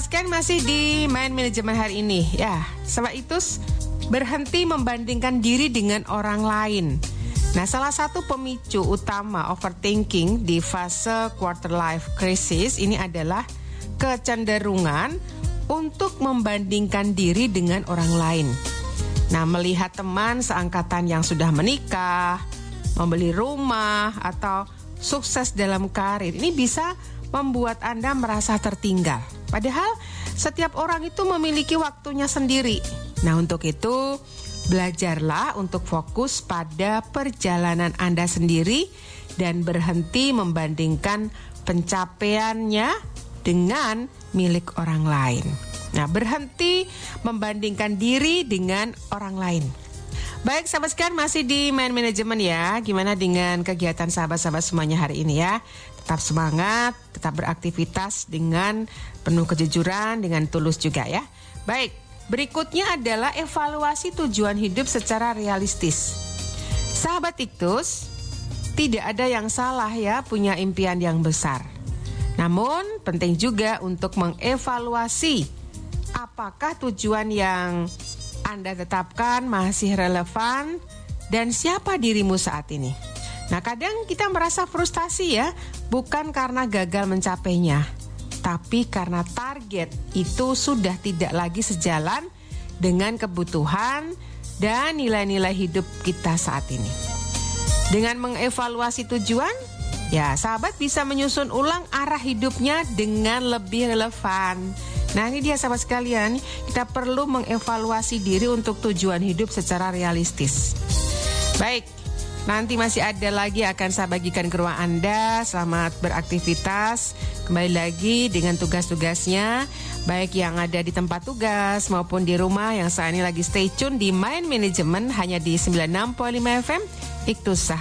Sahabat sekalian, masih di Mind Management hari ini. Ya, Sahabat Itus, berhenti membandingkan diri dengan orang lain. Nah, salah satu pemicu utama overthinking di fase quarter life crisis ini adalah kecenderungan untuk membandingkan diri dengan orang lain. Nah, melihat teman seangkatan yang sudah menikah, membeli rumah, atau sukses dalam karir, ini bisa membuat Anda merasa tertinggal. Padahal setiap orang itu memiliki waktunya sendiri. Nah, untuk itu belajarlah untuk fokus pada perjalanan Anda sendiri dan berhenti membandingkan pencapaiannya dengan milik orang lain. Nah, berhenti membandingkan diri dengan orang lain. Baik, sahabat sekalian, masih di Mind Management ya. Gimana dengan kegiatan sahabat-sahabat semuanya hari ini ya? Tetap semangat, tetap beraktivitas dengan penuh kejujuran, dengan tulus juga ya. Baik, berikutnya adalah evaluasi tujuan hidup secara realistis. Sahabat Iktus, tidak ada yang salah ya punya impian yang besar. Namun penting juga untuk mengevaluasi apakah tujuan yang Anda tetapkan masih relevan dan siapa dirimu saat ini. Nah, kadang kita merasa frustasi ya, bukan karena gagal mencapainya, tapi karena target itu sudah tidak lagi sejalan dengan kebutuhan dan nilai-nilai hidup kita saat ini. Dengan mengevaluasi tujuan, ya sahabat bisa menyusun ulang arah hidupnya dengan lebih relevan. Nah, ini dia sahabat sekalian, kita perlu mengevaluasi diri untuk tujuan hidup secara realistis. Baik, nanti masih ada lagi akan saya bagikan ke ruang Anda. Selamat beraktivitas. Kembali lagi dengan tugas-tugasnya, baik yang ada di tempat tugas maupun di rumah yang saat ini lagi stay tune di Mind Management hanya di 96.5 FM Iktus Sahabat.